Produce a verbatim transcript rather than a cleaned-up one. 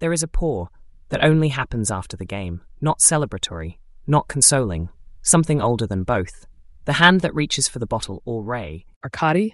There is a pour that only happens after the game, not celebratory, not consoling, something older than both. The hand that reaches for the bottle or ray. Arkady?